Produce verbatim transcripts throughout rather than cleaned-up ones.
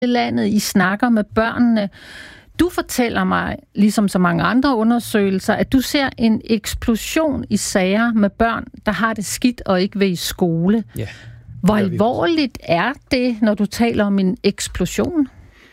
landet, I snakker med børnene. Du fortæller mig, ligesom så mange andre undersøgelser, at du ser en eksplosion i sager med børn, der har det skidt og ikke vil i skole. Ja, Hvor alvorligt er det, når du taler om en eksplosion?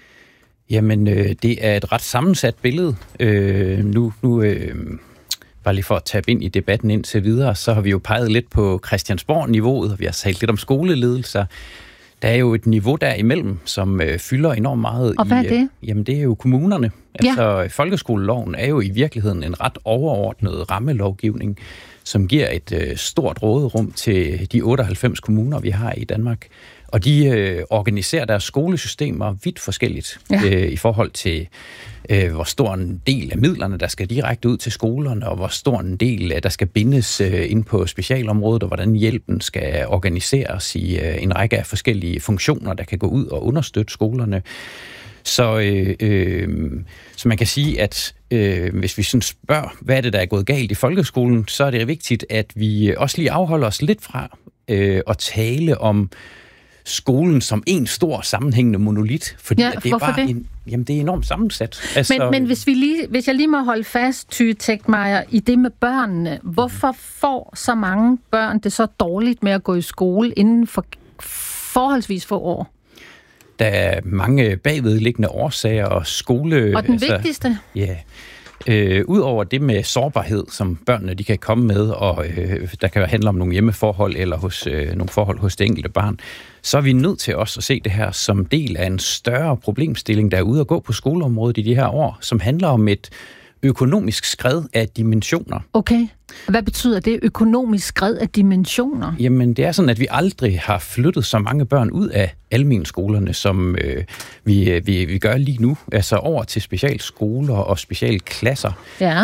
Jamen, øh, det er et ret sammensat billede. Øh, nu, nu øh, bare lige for at tabe ind i debatten indtil videre, så har vi jo peget lidt på Christiansborg-niveauet, og vi har talt lidt om skoleledelser. Der er jo et niveau derimellem, som øh, fylder enormt meget. Og hvad i, er det? Øh, jamen, det er jo kommunerne. Altså, Ja. folkeskoleloven er jo i virkeligheden en ret overordnet rammelovgivning, som giver et øh, stort råderum til de otteoghalvfems kommuner, vi har i Danmark. Og de øh, organiserer deres skolesystemer vidt forskelligt ja. øh, i forhold til, øh, hvor stor en del af midlerne, der skal direkte ud til skolerne, og hvor stor en del, der skal bindes øh, ind på specialområdet, og hvordan hjælpen skal organiseres i øh, en række af forskellige funktioner, der kan gå ud og understøtte skolerne. Så, øh, øh, så man kan sige, at øh, hvis vi sådan spørger, hvad er det, der er gået galt i folkeskolen, så er det vigtigt, at vi også lige afholder os lidt fra øh, at tale om skolen som en stor sammenhængende monolit, fordi ja, at det er bare det? En, jamen det er enormt sammensat. Altså, men men hvis, vi lige, hvis jeg lige må holde fast, Thy Tegtmeier, i det med børnene, hvorfor får så mange børn det så dårligt med at gå i skole inden for forholdsvis få år? Der er mange bagvedliggende årsager og skole... Og den altså, vigtigste? Ja. Øh, Udover det med sårbarhed, som børnene de kan komme med, og øh, der kan handle om nogle hjemmeforhold eller hos, øh, nogle forhold hos det enkelte barn, så er vi nødt til også at se det her som del af en større problemstilling, der er ude at gå på skoleområdet i de her år, som handler om et økonomisk skred af dimensioner. Okay. Hvad betyder det, økonomisk skred af dimensioner? Jamen, det er sådan, at vi aldrig har flyttet så mange børn ud af almenskolerne, som øh, vi, vi, vi gør lige nu. Altså over til specialskoler og specialklasser. Ja.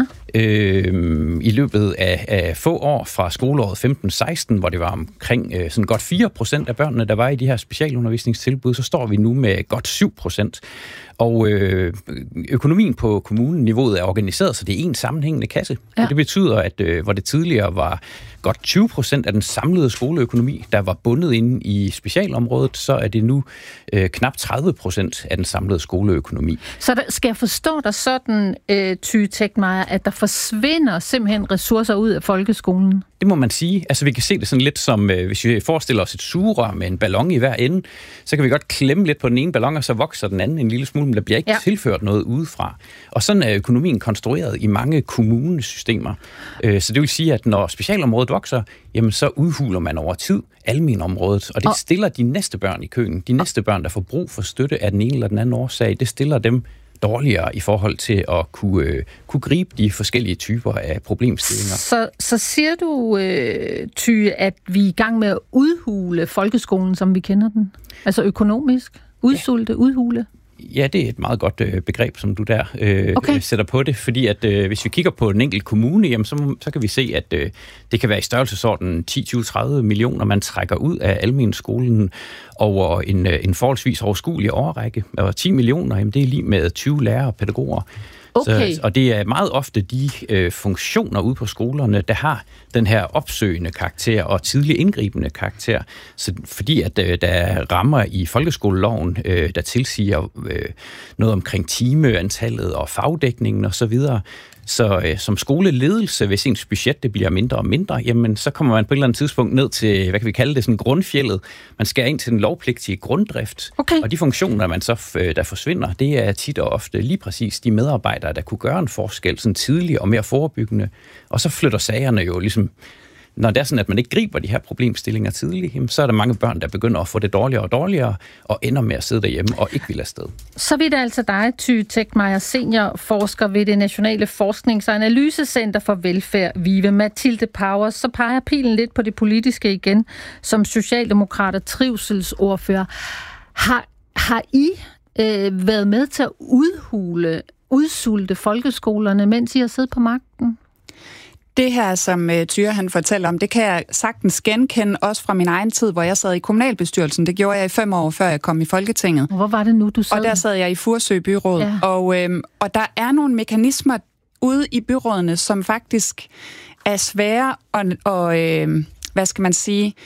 Øh, I løbet af, af få år fra skoleåret femten seksten, hvor det var omkring øh, sådan godt fire procent af børnene, der var i de her specialundervisningstilbud, så står vi nu med godt syv procent. Og øh, økonomien på kommuneniveauet er organiseret, så det er en sammenhængende kasse. Ja. Og det betyder, at øh, hvor det tidligere var godt tyve procent af den samlede skoleøkonomi, der var bundet inde i specialområdet, så er det nu øh, knap tredive procent af den samlede skoleøkonomi. Så der, skal jeg forstå dig sådan, øh, Thy Tegtmeier, at der forsvinder simpelthen ressourcer ud af folkeskolen? Det må man sige. Altså vi kan se det sådan lidt som, øh, hvis vi forestiller os et sugerør med en ballon i hver ende, så kan vi godt klemme lidt på den ene ballon, og så vokser den anden en lille smule, men der bliver ikke ja. tilført noget udefra. Og sådan er økonomien konstrueret i mange kommunesystemer. Øh, så det vil sige, at når specialområdet vokser, jamen så udhuler man over tid almenområdet, og det og stiller de næste børn i køen. De næste børn, der får brug for støtte af den ene eller den anden årsag, det stiller dem dårligere i forhold til at kunne, øh, kunne gribe de forskellige typer af problemstillinger. Så, så siger du, øh, Thy, at vi er i gang med at udhule folkeskolen, som vi kender den? Altså økonomisk? Udsulte, ja. udhule? Ja, det er et meget godt øh, begreb, som du der øh, okay. sætter på det, fordi at øh, hvis vi kigger på en enkelt kommune, jamen, så, så kan vi se, at øh, det kan være i størrelsesorden ti, tyve, tredive millioner, man trækker ud af almenskolen over en, øh, en forholdsvis overskuelig årrække. Og ti millioner, jamen, det er lige med tyve lærere og pædagoger. Okay. Så, og det er meget ofte de øh, funktioner ude på skolerne, der har den her opsøgende karakter og tidlig indgribende karakter. Så, fordi at øh, der er rammer i folkeskoleloven, øh, der tilsiger øh, noget omkring timeantallet og fagdækningen osv., så øh, som skoleledelse, hvis ens budget det bliver mindre og mindre, jamen så kommer man på et eller andet tidspunkt ned til, hvad kan vi kalde det, sådan grundfjeldet. Man skal ind til den lovpligtige grunddrift. Okay. Og de funktioner, man så øh, der forsvinder, det er tit og ofte lige præcis de medarbejdere, der kunne gøre en forskel sådan tidligt og mere forebyggende. Og så flytter sagerne jo ligesom, når det er sådan, at man ikke griber de her problemstillinger tidligt, så er der mange børn, der begynder at få det dårligere og dårligere, og ender med at sidde derhjemme og ikke vil afsted. Så vidt altså dig, Thy Tegtmeier, seniorforsker ved det Nationale Forsknings- og Analysecenter for Velfærd, VIVE, Mathilde Powers, så peger pilen lidt på det politiske igen, som socialdemokrat og trivselsordfører. Har, har I øh, været med til at udhule, udsulte folkeskolerne, mens I har siddet på magten? Det her, som uh, Thyre han fortæller om, det kan jeg sagtens genkende, også fra min egen tid, hvor jeg sad i kommunalbestyrelsen. Det gjorde jeg i fem år, før jeg kom i Folketinget. Hvor var det nu, du sad? Og der sad jeg i Furesø Byråd. Ja. Og, øhm, og der er nogle mekanismer ude i byrådene, som faktisk er svære og, og øh, hvad skal man sige,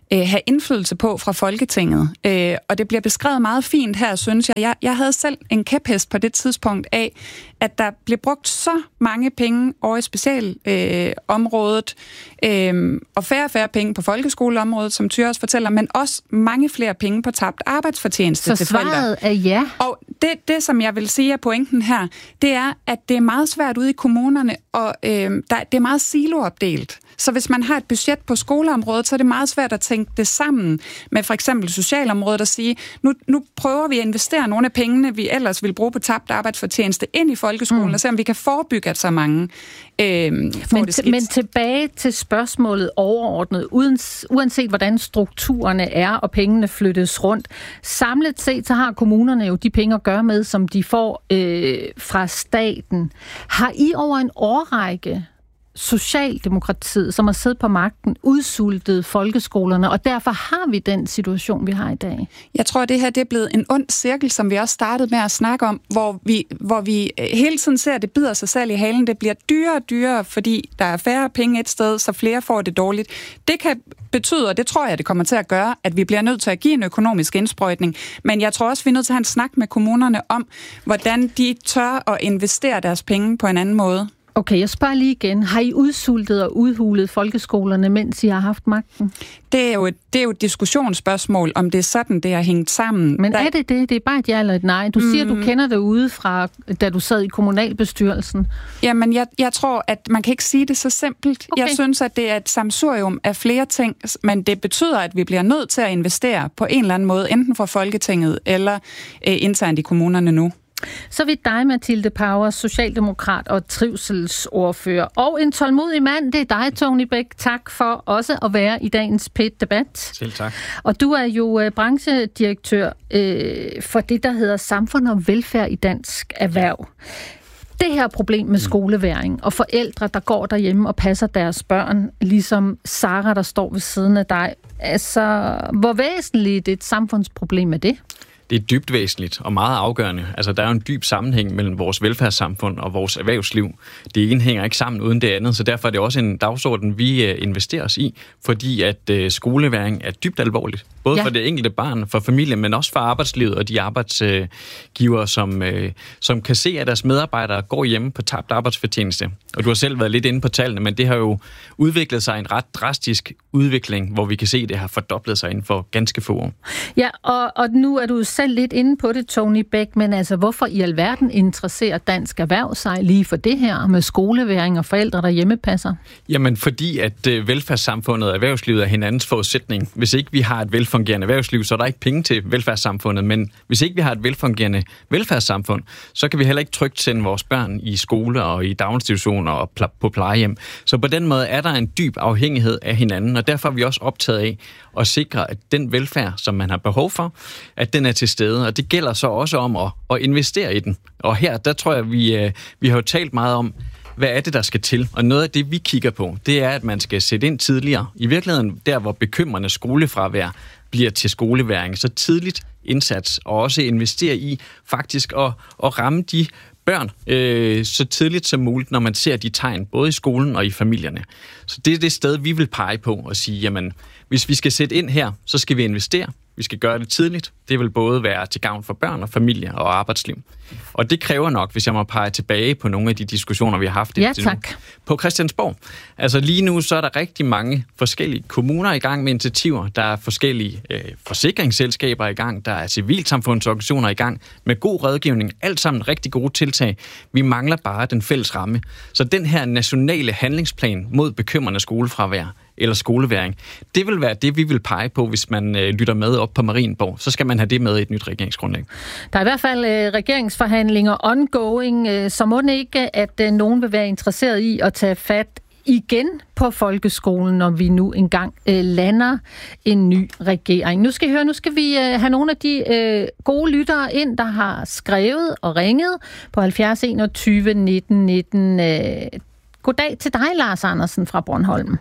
øh, have indflydelse på fra Folketinget. Øh, og det bliver beskrevet meget fint her, synes jeg. jeg. Jeg havde selv en kæphest på det tidspunkt af, at der blev brugt så mange penge over i specialområdet, øh, øh, og færre og færre penge på folkeskoleområdet, som Tyre også fortæller, men også mange flere penge på tabt arbejdsfortjeneste til forældre. Så svaret er ja. Og det, det, som jeg vil sige er pointen her, det er, at det er meget svært ude i kommunerne, og øh, der, det er meget siloopdelt. Så hvis man har et budget på skoleområdet, så er det meget svært at tænke det sammen med for eksempel socialområdet og sige, nu, nu prøver vi at investere nogle af pengene, vi ellers vil bruge på tabt arbejdsfortjeneste ind i folkeskolen, mm. og se om vi kan forebygge, at så mange øh, får men, det skidt. Men tilbage til spørgsmålet overordnet, uden, uanset hvordan strukturerne er, og pengene flyttes rundt. Samlet set, så har kommunerne jo de penge at gøre med, som de får øh, fra staten. Har I over en årrække Socialdemokratiet, som har siddet på magten, udsultet folkeskolerne, og derfor har vi den situation, vi har i dag? Jeg tror, at det her det er blevet en ond cirkel, som vi også startede med at snakke om, hvor vi, hvor vi hele tiden ser, at det bider sig selv i halen. Det bliver dyrere og dyrere, fordi der er færre penge et sted, så flere får det dårligt. Det kan betyde, og det tror jeg, det kommer til at gøre, at vi bliver nødt til at give en økonomisk indsprøjtning. Men jeg tror også, vi er nødt til at have en snak med kommunerne om, hvordan de tør at investere deres penge på en anden måde. Okay, jeg spørger lige igen. Har I udsultet og udhulet folkeskolerne, mens I har haft magten? Det er jo et, det er jo et diskussionsspørgsmål, om det er sådan, det har hængt sammen. Men der... er det det? Det er bare et ja eller et nej. Du siger, mm. du kender det ude fra, da du sad i kommunalbestyrelsen. Jamen, jeg, jeg tror, at man kan ikke sige det så simpelt. Okay. Jeg synes, at det er et sammensurium af flere ting, men det betyder, at vi bliver nødt til at investere på en eller anden måde, enten fra Folketinget eller øh, internt i kommunerne nu. Så vil dig, Mathilde Powers, socialdemokrat og trivselsordfører. Og en tålmodig mand, det er dig, Tony Bæk. Tak for også at være i dagens P et-debat. Selv tak. Og du er jo uh, branchedirektør øh, for det, der hedder Samfund og Velfærd i Dansk Erhverv. Det her problem med skoleværing og forældre, der går derhjemme og passer deres børn, ligesom Sara, der står ved siden af dig. Altså, hvor væsentligt et samfundsproblem er det? Det er dybt væsentligt og meget afgørende. Altså, der er jo en dyb sammenhæng mellem vores velfærdssamfund og vores erhvervsliv. Det ene hænger ikke sammen uden det andet, så derfor er det også en dagsorden, vi investerer os i, fordi at uh, skoleværing er dybt alvorligt. Både ja. for det enkelte barn, for familien, men også for arbejdslivet og de arbejdsgivere, som, uh, som kan se, at deres medarbejdere går hjemme på tabt arbejdsfortjeneste. Og du har selv været lidt inde på tallene, men det har jo udviklet sig en ret drastisk udvikling, hvor vi kan se, at det har fordoblet sig inden for ganske få år. Ja, og, og nu er du selv lidt inde på det, Tony Bæk, men altså, hvorfor i alverden interesserer Dansk Erhverv sig lige for det her med skoleværing og forældre, der hjemmepasser? Jamen, fordi at øh, velfærdssamfundet og erhvervslivet er hinandens forudsætning. Hvis ikke vi har et velfungerende erhvervsliv, så er der ikke penge til velfærdssamfundet, men hvis ikke vi har et velfungerende velfærdssamfund, så kan vi heller ikke trygt sende vores børn i skole og i daginstitutioner og pl- på plejehjem. Så på den måde er der en dyb afhængighed af hinanden, og derfor er vi også optaget af at sikre, at den velfærd, som man har behov for, at den er til stede, og det gælder så også om at, at investere i den. Og her, der tror jeg, vi, vi har jo talt meget om, hvad er det, der skal til? Og noget af det, vi kigger på, det er, at man skal sætte ind tidligere. I virkeligheden, der hvor bekymrende skolefravær bliver til skoleværing, så tidligt indsats, og også investere i faktisk at, at ramme de børn øh, så tidligt som muligt, når man ser de tegn, både i skolen og i familierne. Så det er det sted, vi vil pege på og sige, jamen, hvis vi skal sætte ind her, så skal vi investere. Vi skal gøre det tidligt. Det vil både være til gavn for børn og familie og arbejdsliv. Og det kræver nok, hvis jeg må pege tilbage på nogle af de diskussioner, vi har haft. Ja, tak. På Christiansborg. Altså lige nu, så er der rigtig mange forskellige kommuner i gang med initiativer. Der er forskellige øh, forsikringsselskaber i gang. Der er civilsamfundsorganisationer i gang med god rådgivning. Alt sammen rigtig gode tiltag. Vi mangler bare den fælles ramme. Så den her nationale handlingsplan mod bekymrende skolefravær eller skoleværing, det vil være det, vi vil pege på, hvis man øh, lytter med op på Marienborg. Så skal man have det med i et nyt regeringsgrundlag. Der er i hvert fald øh, regeringsforhandlinger ongoing, øh, så må det ikke, at øh, nogen vil være interesseret i at tage fat igen på folkeskolen, når vi nu engang øh, lander en ny regering. Nu skal I høre, nu skal vi øh, have nogle af de øh, gode lyttere ind, der har skrevet og ringet på halvfjerds enogtyve nitten nitten. Øh, goddag til dig, Lars Andersen fra Bornholm.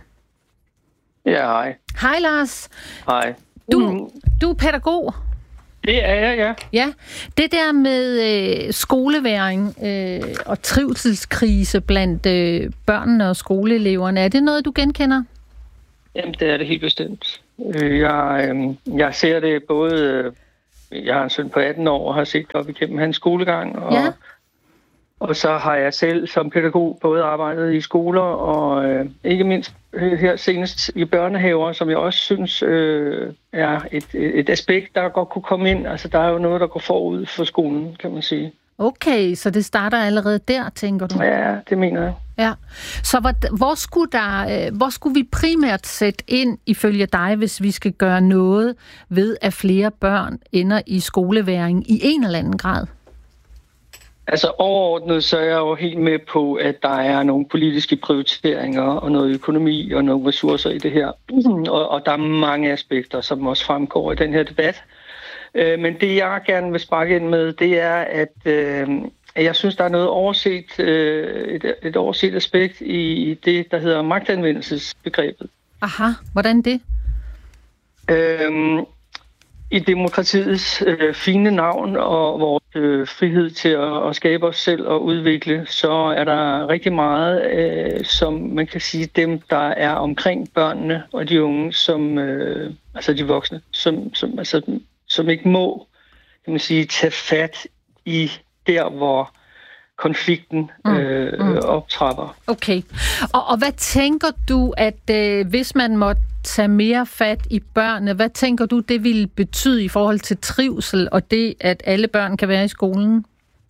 Ja, hej. Hej, Lars. Hej. Du, du er pædagog. Det er jeg, ja. Ja, det der med øh, skoleværing øh, og trivselskrise blandt øh, børnene og skoleeleverne, er det noget, du genkender? Jamen, det er det helt bestemt. Jeg, øh, jeg ser det både... Øh, jeg har en søn på atten år og har set op igennem hans skolegang, og, ja. og så har jeg selv som pædagog både arbejdet i skoler og øh, ikke mindst her senest i børnehaver, som jeg også synes øh, er et, et aspekt, der godt kunne komme ind. Altså, der er jo noget, der går forud for skolen, kan man sige. Okay, så det starter allerede der, tænker du? Ja, det mener jeg. Ja. Så hvor, hvor, skulle der, hvor skulle vi primært sætte ind, ifølge dig, hvis vi skal gøre noget ved, at flere børn ender i skoleværing i en eller anden grad? Altså overordnet, så er jeg jo helt med på, at der er nogle politiske prioriteringer og noget økonomi og nogle ressourcer i det her. Og, og der er mange aspekter, som også fremgår i den her debat. Men det, jeg gerne vil sparke ind med, det er, at øh, jeg synes, der er noget overset, øh, et, et overset aspekt i det, der hedder magtanvendelsesbegrebet. Aha, hvordan det? Øhm, I demokratiets øh, fine navn og vores øh, frihed til at, at skabe os selv og udvikle, så er der rigtig meget, øh, som man kan sige, dem, der er omkring børnene og de unge, som, øh, altså de voksne, som, som altså som ikke må, kan man sige, tage fat i der, hvor konflikten øh, mm, mm. optrapper. Okay. Og, og hvad tænker du, at øh, hvis man måtte tage mere fat i børnene, hvad tænker du, det ville betyde i forhold til trivsel og det, at alle børn kan være i skolen?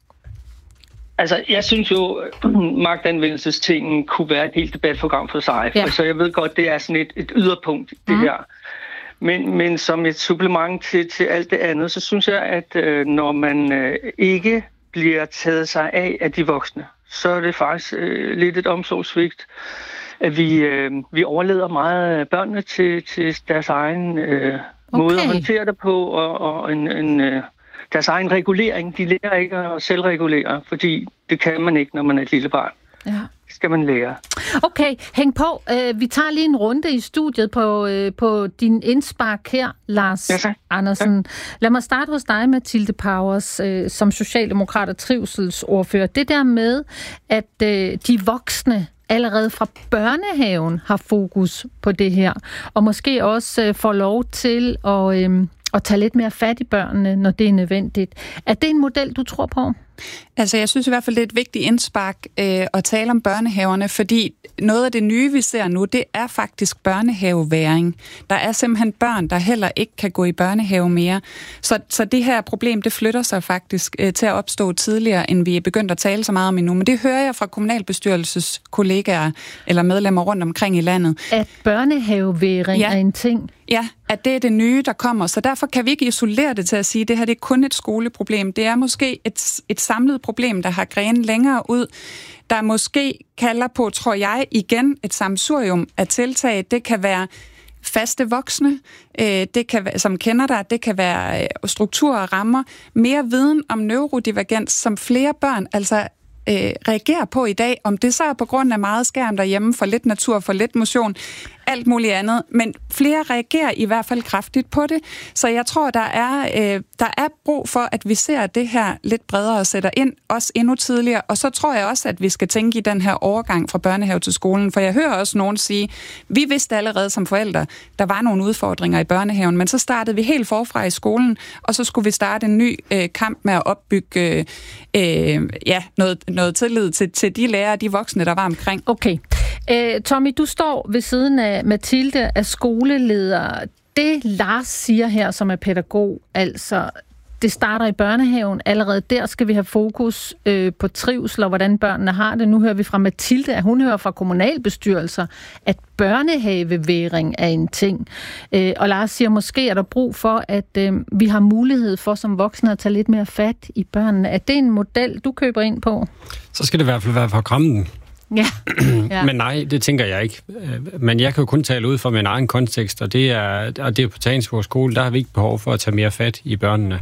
Altså, jeg synes jo, at magtanvendelsestingen kunne være et helt debatprogram for sig. Ja. Så jeg ved godt, det er sådan et, et yderpunkt, det mm. her. Men, men som et supplement til, til alt det andet, så synes jeg, at øh, når man øh, ikke bliver taget sig af af de voksne, så er det faktisk øh, lidt et omsorgssvigt, at vi, øh, vi overlader meget børnene til, til deres egen øh, okay. måde at håndtere det på, og, og en, en, øh, deres egen regulering. De lærer ikke at selvregulere, fordi det kan man ikke, når man er et lille barn. Ja. Det skal man lære. Okay, hæng på. Uh, vi tager lige en runde i studiet på, uh, på din indspark her, Lars ja, Andersen. Ja. Lad mig starte hos dig, Mathilde Powers, uh, som socialdemokrat og trivselsordfører. Det der med, at uh, de voksne allerede fra børnehaven har fokus på det her, og måske også uh, får lov til at, uh, at tage lidt mere fat i børnene, når det er nødvendigt. Er det en model, du tror på? Altså, jeg synes i hvert fald, det er et vigtigt indspark øh, at tale om børnehaverne, fordi noget af det nye, vi ser nu, det er faktisk børnehaveværing. Der er simpelthen børn, der heller ikke kan gå i børnehave mere. Så, så det her problem, det flytter sig faktisk øh, til at opstå tidligere, end vi er begyndt at tale så meget om endnu. Men det hører jeg fra kommunalbestyrelseskollegaer eller medlemmer rundt omkring i landet. At børnehaveværing ja. er en ting? Ja, at det er det nye, der kommer. Så derfor kan vi ikke isolere det til at sige, at det her det er kun et skoleproblem. Det er måske et, et samlet problem, der har grenen længere ud, der måske kalder på, tror jeg, igen et sammensurium af tiltag. Det kan være faste voksne, det kan være, som kender dig, det kan være strukturer og rammer, mere viden om neurodivergens, som flere børn altså øh, reagerer på i dag, om det så er på grund af meget skærm derhjemme, for lidt natur, for lidt motion, alt muligt andet, men flere reagerer i hvert fald kraftigt på det, så jeg tror, der er, øh, der er brug for, at vi ser det her lidt bredere og sætter ind, også endnu tidligere, og så tror jeg også, at vi skal tænke i den her overgang fra børnehave til skolen, for jeg hører også nogen sige, vi vidste allerede som forældre, der var nogle udfordringer i børnehaven, men så startede vi helt forfra i skolen, og så skulle vi starte en ny øh, kamp med at opbygge øh, ja, noget, noget tillid til, til de lærere, de voksne, der var omkring. Okay. Øh, Tommy, du står ved siden af Mathilde af skoleleder. Det Lars siger her, som er pædagog, altså det starter i børnehaven. Allerede der skal vi have fokus øh, på trivsel og hvordan børnene har det. Nu hører vi fra Mathilde, at hun hører fra kommunalbestyrelser, at børnehaveværing er en ting. Øh, og Lars siger, måske er der brug for, at øh, vi har mulighed for som voksne at tage lidt mere fat i børnene. Er det en model, du køber ind på? Så skal det i hvert fald være for at kramme den. Ja. ja. Men nej, det tænker jeg ikke. Men jeg kan jo kun tale ud fra min egen kontekst, og det er, og det er på Tagensborg skole, der har vi ikke behov for at tage mere fat i børnene.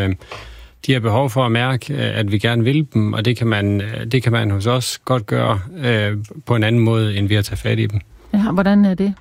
De har behov for at mærke, at vi gerne vil dem, og det kan man, det kan man hos os godt gøre på en anden måde, end ved at tage fat i dem. Ja, hvordan er det?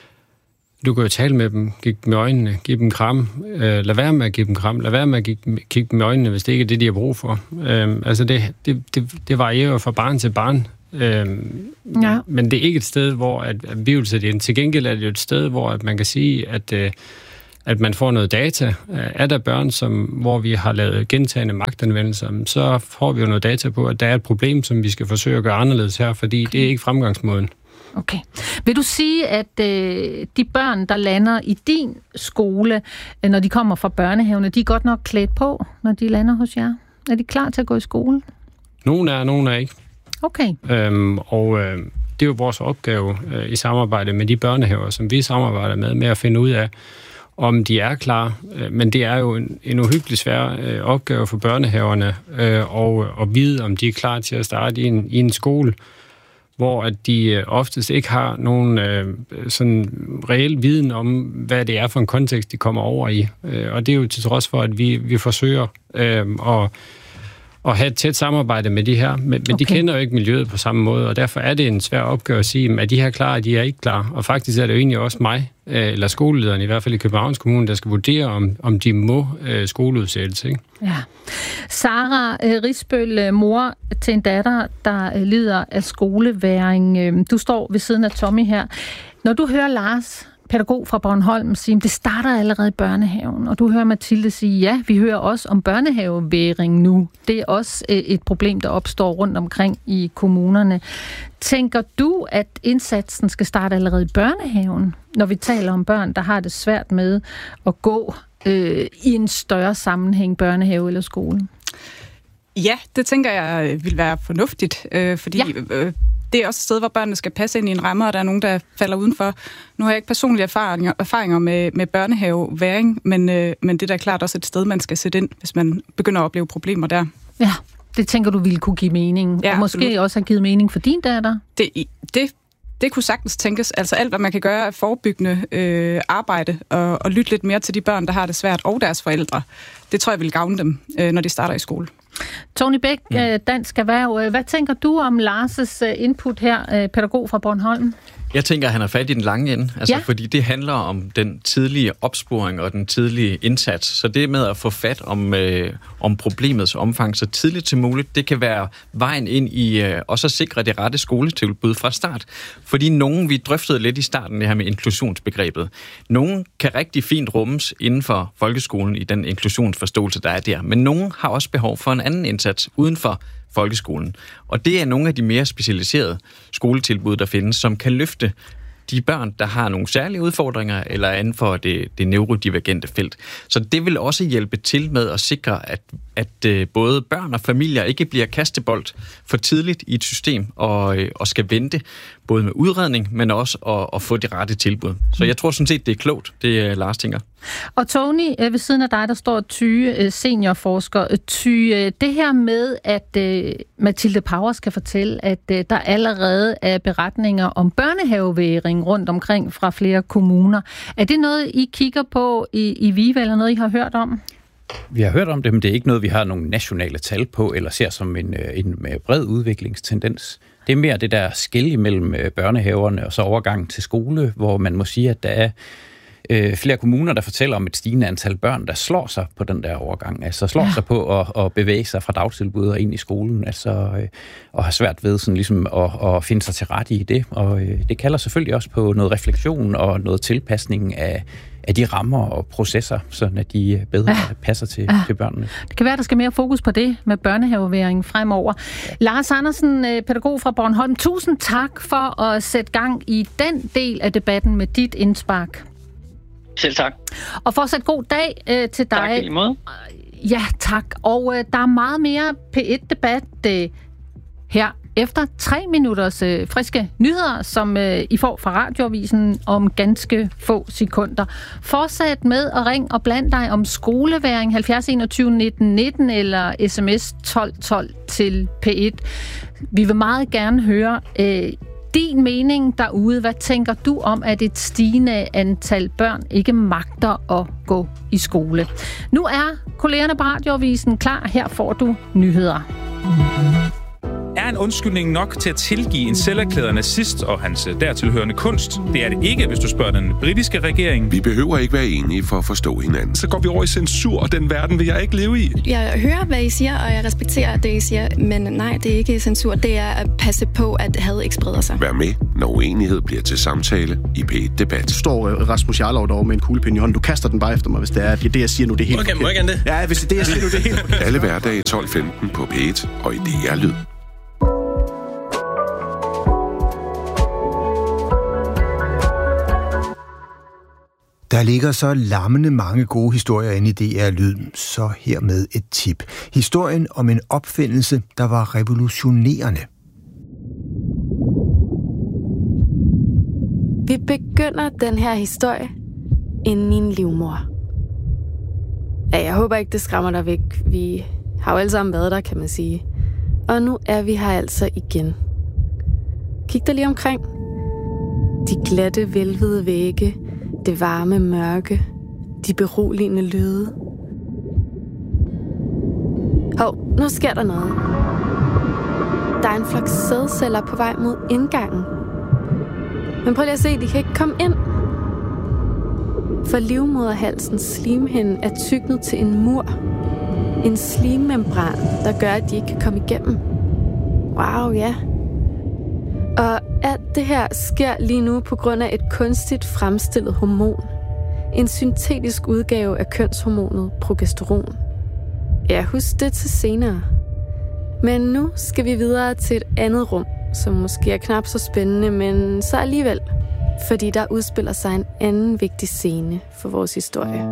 Du kan jo tale med dem, kigge dem i øjnene, give dem kram, øh, lad være med at give dem kram, lad være med at kigge dem i øjnene, hvis det ikke er det, de har brug for. Øh, altså det, det, det, det varierer fra barn til barn, Øhm, ja. Men det er ikke et sted, hvor at, at vi vil sætte ind. Til gengæld er det jo et sted, hvor at man kan sige, at, øh, at man får noget data. Er der børn, som, hvor vi har lavet gentagne magtanvendelser, så får vi jo noget data på, at der er et problem, som vi skal forsøge at gøre anderledes her, fordi okay. det er ikke fremgangsmåden. Okay. Vil du sige, at øh, de børn, der lander i din skole, øh, når de kommer fra børnehavene, de er godt nok klædt på, når de lander hos jer? Er de klar til at gå i skole? Nogle er, nogle er ikke. Okay. Øhm, og øh, det er jo vores opgave øh, i samarbejde med de børnehaver, som vi samarbejder med, med at finde ud af, om de er klar. Øh, men det er jo en, en uhyggelig svær øh, opgave for børnehaverne øh, og, og vide, om de er klar til at starte i en, i en skole, hvor at de oftest ikke har nogen øh, sådan reel viden om, hvad det er for en kontekst, de kommer over i. Øh, og det er jo til trods for, at vi, vi forsøger øh, at, at have et tæt samarbejde med de her, men, men okay. de kender jo ikke miljøet på samme måde, og derfor er det en svær opgave at sige, at de her klar, de er ikke klar. Og faktisk er det jo egentlig også mig, øh, eller skolelederen, i hvert fald i Københavns Kommune, der skal vurdere, om, om de må øh, skoleudsættelse. Ikke? Ja. Sara øh, Risbøl, øh, mor til en datter, der øh, lider af skoleværing. Øh, du står ved siden af Tommy her. Når du hører Lars, pædagog fra Bornholm, sige, at det starter allerede i børnehaven, og du hører Mathilde sige, ja, vi hører også om børnehaveværing nu. Det er også øh, et problem, der opstår rundt omkring i kommunerne. Tænker du, at indsatsen skal starte allerede i børnehaven, når vi taler om børn, der har det svært med at gå øh, i en større sammenhæng, børnehave eller skole? Ja, det tænker jeg vil være fornuftigt, øh, fordi ja. øh, det er også et sted, hvor børnene skal passe ind i en ramme, og der er nogen, der falder udenfor. Nu har jeg ikke personlige erfaringer, erfaringer med, med børnehaveværing, men, øh, men det er da klart også et sted, man skal sætte ind, hvis man begynder at opleve problemer der. Ja, det tænker du ville kunne give mening, ja, og måske absolut. Også have givet mening for din datter? Det, det, det kunne sagtens tænkes. Altså alt, hvad man kan gøre af forebyggende øh, arbejde, og, og lytte lidt mere til de børn, der har det svært, og deres forældre. Det tror jeg vil gavne dem, øh, når de starter i skole. Tony Bæk, Dansk Erhverv. Hvad tænker du om Lars' input her, pædagog fra Bornholm? Jeg tænker, at han er fat i den lange ende, altså, ja. fordi det handler om den tidlige opsporing og den tidlige indsats. Så det med at få fat om, øh, om problemets omfang så tidligt som muligt, det kan være vejen ind i øh, også at sikre det rette skoletilbud fra start. Fordi nogen, vi drøftede lidt i starten det her med inklusionsbegrebet, nogen kan rigtig fint rummes inden for folkeskolen i den inklusionsforståelse, der er der. Men nogen har også behov for en anden indsats uden for folkeskolen. Og det er nogle af de mere specialiserede skoletilbud, der findes, som kan løfte de børn, der har nogle særlige udfordringer, eller inden for det, det neurodivergente felt. Så det vil også hjælpe til med at sikre, at, at både børn og familier ikke bliver kastebold for tidligt i et system, og, og skal vente, både med udredning, men også at, at få det rette tilbud. Så jeg tror sådan set, det er klogt, det Lars tænker. Og Tony, ved siden af dig, der står Tyge, seniorforsker. Tyge, det her med, at Mathilde Powers skal fortælle, at der allerede er beretninger om børnehaveværing rundt omkring fra flere kommuner. Er det noget, I kigger på i, i VIVE, eller noget, I har hørt om? Vi har hørt om det, men det er ikke noget, vi har nogle nationale tal på, eller ser som en, en bred udviklingstendens. Det er mere det der skel mellem børnehaverne og så overgangen til skole, hvor man må sige, at der er øh, flere kommuner, der fortæller om et stigende antal børn, der slår sig på den der overgang. Altså slår ja. sig på at, at bevæge sig fra dagtilbud og ind i skolen, altså, øh, og har svært ved sådan ligesom at, at finde sig til rette i det. Og øh, det kalder selvfølgelig også på noget refleksion og noget tilpasning af af de rammer og processer, så at de bedre ja. passer til, ja. til børnene. Det kan være, der skal mere fokus på det med børnehaveværing fremover. Ja. Lars Andersen, pædagog fra Bornholm, tusind tak for at sætte gang i den del af debatten med dit indspark. Selv tak. Og fortsat god dag øh, til dig. Tak i lige måde. Ja, tak. Og øh, der er meget mere P et-debat øh, her efter tre minutters øh, friske nyheder, som øh, I får fra Radioavisen om ganske få sekunder. Fortsæt med at ringe og bland dig om skoleværing halvfjerds enogtyve nitten nitten eller sms tolv tolv til P et. Vi vil meget gerne høre øh, din mening derude. Hvad tænker du om, at et stigende antal børn ikke magter at gå i skole? Nu er kollegerne på Radioavisen klar. Her får du nyheder. Er en undskyldning nok til at tilgive en selverklæret nazist og hans dertilhørende kunst. Det er det ikke, hvis du spørger den britiske regering. Vi behøver ikke være enige for at forstå hinanden. Så går vi over i censur, og den verden vil jeg ikke leve i. Jeg hører, hvad I siger, og jeg respekterer det, I siger, men nej, det er ikke censur. Det er at passe på, at had ikke spreder sig. Vær med, når uenighed bliver til samtale i P et Debat. Du står Rasmus Jarlov derovre med en kuglepind i hånden. Du kaster den bare efter mig, hvis det er det, jeg siger nu, det er helt okay, må jeg gerne det? Ja, hvis det er det, jeg siger nu, det er helt Alle hverdage tolv femten på P et og i D R Lyd. Der ligger så lammende mange gode historier inde i D R Lyd, så hermed et tip. Historien om en opfindelse, der var revolutionerende. Vi begynder den her historie inde i en livmor. Ja, jeg håber ikke, det skræmmer dig væk. Vi har jo alle sammen været der, kan man sige. Og nu er vi her altså igen. Kig dig lige omkring. De glatte, velvede vægge, det varme mørke, de beroligende lyde. Hov, nu sker der noget. Der er en flok sædceller på vej mod indgangen. Men prøv lige at se, de kan ikke komme ind. For livmoderhalsens slimhinde er tyknet til en mur. En slimmembran, der gør, at de ikke kan komme igennem. Wow, ja. Og alt det her sker lige nu på grund af et kunstigt fremstillet hormon. En syntetisk udgave af kønshormonet progesteron. Ja, husk det til senere. Men nu skal vi videre til et andet rum, som måske er knap så spændende, men så alligevel. Fordi der udspiller sig en anden vigtig scene for vores historie.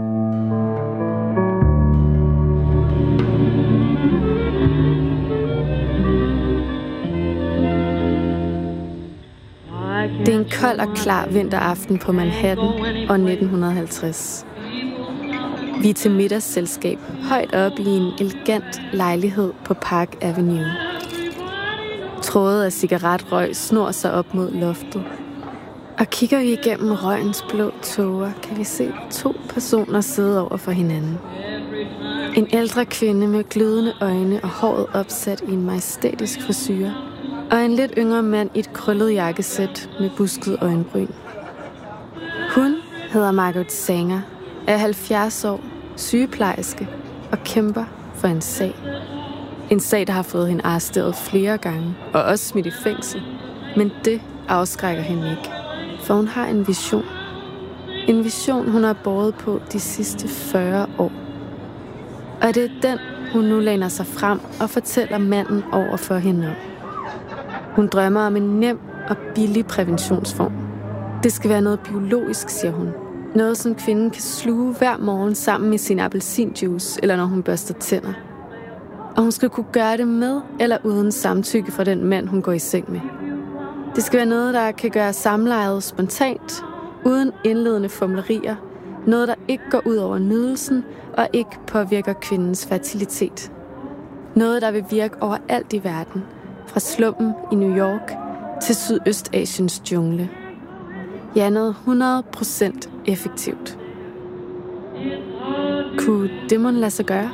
Det er en kold og klar vinteraften på Manhattan år nitten halvtreds. Vi er til middagsselskab højt oppe i en elegant lejlighed på Park Avenue. Tråde af cigaretrøg snor sig op mod loftet. Og kigger vi igennem røgens blå tåger, kan vi se to personer sidde over for hinanden. En ældre kvinde med glødende øjne og håret opsat i en majestætisk frisyre. Og en lidt yngre mand i et krøllet jakkesæt med busket øjenbryn. Hun hedder Margaret Sanger, er halvfjerds år, sygeplejerske og kæmper for en sag. En sag, der har fået hende arresteret flere gange og også smidt i fængsel. Men det afskrækker hende ikke, for hun har en vision. En vision, hun har båret på de sidste fyrre år. Og det er den, hun nu læner sig frem og fortæller manden over for hende om. Hun drømmer om en nem og billig præventionsform. Det skal være noget biologisk, siger hun. Noget, som kvinden kan sluge hver morgen sammen med sin appelsinjuice, eller når hun børster tænder. Og hun skal kunne gøre det med eller uden samtykke fra den mand, hun går i seng med. Det skal være noget, der kan gøre samlejet spontant, uden indledende formulerier. Noget, der ikke går ud over nydelsen og ikke påvirker kvindens fertilitet. Noget, der vil virke overalt i verden. Fra slummen i New York til Sydøstasiens jungle. Ja, noget hundrede procent effektivt. Kunne det må lade sig gøre?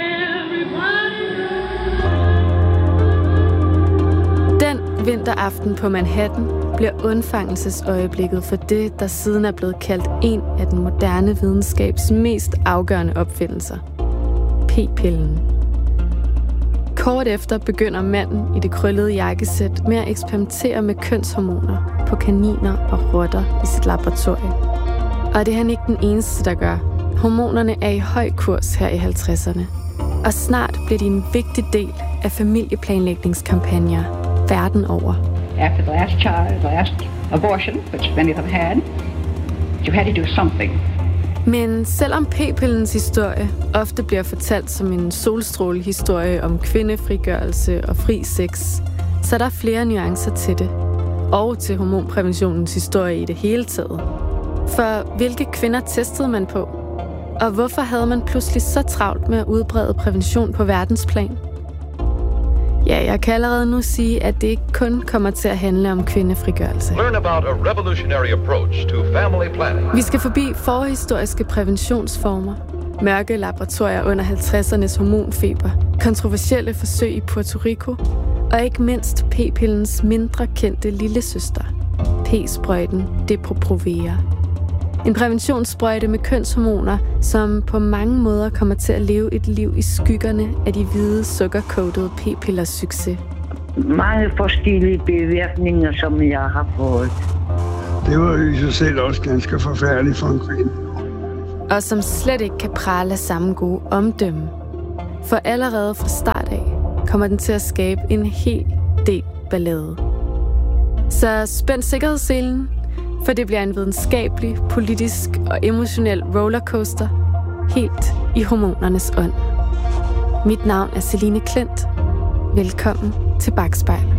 Den vinteraften på Manhattan bliver undfangelsesøjeblikket for det, der siden er blevet kaldt en af den moderne videnskabs mest afgørende opfindelser. P-pillen. Kort efter begynder manden i det krøllede jakkesæt med at eksperimentere med kønshormoner på kaniner og rotter i sit laboratorium. Og det er han ikke den eneste, der gør. Hormonerne er i høj kurs her i halvtredserne. Og snart bliver de en vigtig del af familieplanlægningskampagner verden over. After the last child, the last abortion, which many of them had, you had to do something. Men selvom p-pillens historie ofte bliver fortalt som en solstrålehistorie om kvindefrigørelse og fri sex, så er der flere nuancer til det, og til hormonpræventionens historie i det hele taget. For hvilke kvinder testede man på? Og hvorfor havde man pludselig så travlt med at udbrede prævention på verdensplan? Ja, jeg kan allerede nu sige, at det ikke kun kommer til at handle om kvindefrigørelse. Learn about a revolutionary approach to family planning. Vi skal forbi forhistoriske præventionsformer, mørke laboratorier under halvtredsernes hormonfeber, kontroversielle forsøg i Puerto Rico Og ikke mindst p-pillens mindre kendte lillesøster, p-sprøjten Depo-Provera. En præventionssprøjte med kønshormoner, som på mange måder kommer til at leve et liv i skyggerne af de hvide, sukkercoatede p-pillers succes. Mange forskellige bivirkninger, som jeg har fået. Det var jo i sig selv også ganske forfærdeligt for en kvinde. Og som slet ikke kan prale af samme gode omdømme. For allerede fra start af kommer den til at skabe en hel del ballade. Så spænd sikkerhedsselen, for det bliver en videnskabelig, politisk og emotionel rollercoaster helt i hormonernes ånd. Mit navn er Celine Klint. Velkommen til Bakspejl.